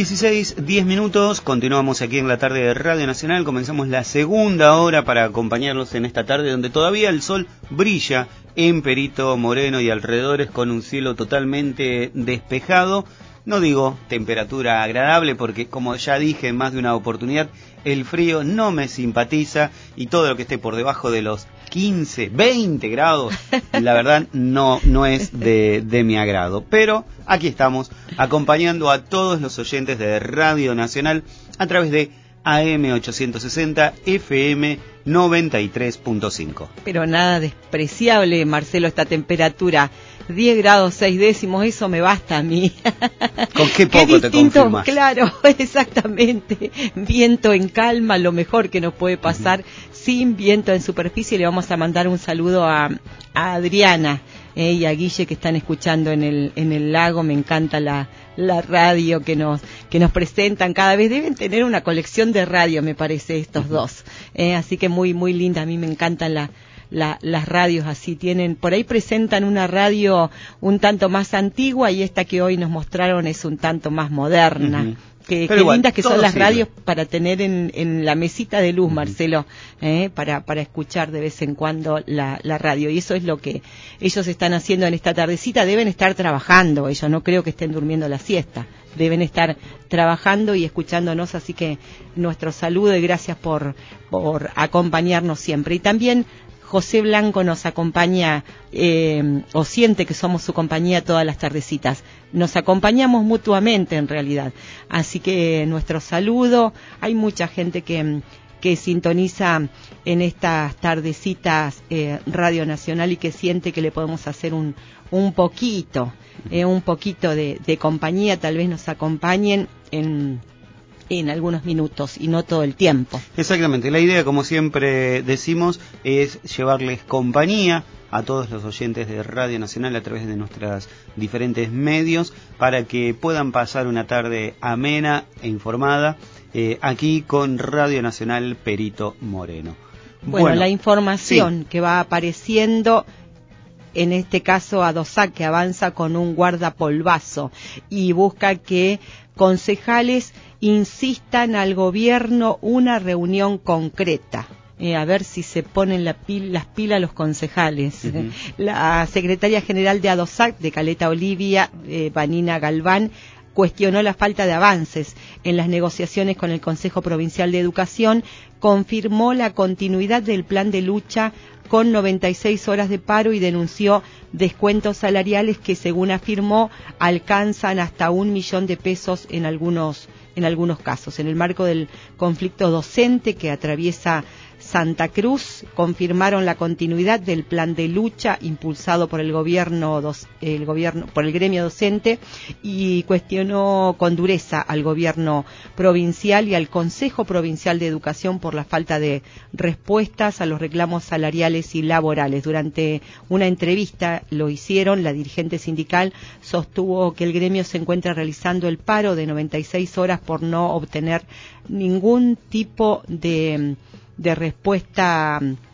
16:10, continuamos aquí en la tarde de Radio Nacional, comenzamos la segunda hora para acompañarlos en esta tarde donde todavía el sol brilla en Perito Moreno y alrededores con un cielo totalmente despejado. No digo temperatura agradable porque, como ya dije en más de una oportunidad, el frío no me simpatiza y todo lo que esté por debajo de los 15, 20 grados, la verdad no es de mi agrado. Pero aquí estamos acompañando a todos los oyentes de Radio Nacional a través de AM 860 FM 93.5. Pero nada despreciable, Marcelo, esta temperatura. 10 grados 6 décimos, eso me basta a mí. ¿Con qué poco te confirmas? Claro, exactamente. Viento en calma, lo mejor que nos puede pasar. Sin viento en superficie. Le vamos a mandar un saludo a Adriana y a Guille, que están escuchando en el lago. Me encanta la radio que nos presentan. Cada vez deben tener una colección de radio, me parece, estos dos. Así que muy, muy linda. A mí me encantan las radios así. Por ahí presentan una radio un tanto más antigua y esta que hoy nos mostraron es un tanto más moderna. Qué lindas que son las radios para tener en la mesita de luz, Marcelo, para escuchar de vez en cuando la radio. Y eso es lo que ellos están haciendo en esta tardecita. Deben estar trabajando, ellos no creo que estén durmiendo la siesta. Deben estar trabajando y escuchándonos, así que nuestro saludo y gracias por acompañarnos siempre. Y también José Blanco nos acompaña, o siente que somos su compañía todas las tardecitas. Nos acompañamos mutuamente, en realidad. Así que nuestro saludo. Hay mucha gente que sintoniza en estas tardecitas Radio Nacional y que siente que le podemos hacer un poquito de compañía. Tal vez nos acompañen en algunos minutos y no todo el tiempo. Exactamente, la idea, como siempre decimos, es llevarles compañía a todos los oyentes de Radio Nacional a través de nuestros diferentes medios para que puedan pasar una tarde amena e informada aquí con Radio Nacional Perito Moreno. Bueno, la información que va apareciendo, en este caso ADOSAC, que avanza con un guardapolvazo y busca que concejales insistan al gobierno una reunión concreta. A ver si se ponen las pilas los concejales. La secretaria general de ADOSAC, de Caleta Olivia, Vanina Galván, cuestionó la falta de avances en las negociaciones con el Consejo Provincial de Educación, confirmó la continuidad del plan de lucha con 96 horas de paro y denunció descuentos salariales que, según afirmó, alcanzan hasta $1 millón en algunos casos. En el marco del conflicto docente que atraviesa Santa Cruz, confirmaron la continuidad del plan de lucha impulsado por el gobierno, por el gremio docente, y cuestionó con dureza al gobierno provincial y al Consejo Provincial de Educación por la falta de respuestas a los reclamos salariales y laborales. Durante una entrevista lo hicieron, la dirigente sindical sostuvo que el gremio se encuentra realizando el paro de 96 horas por no obtener ningún tipo de respuesta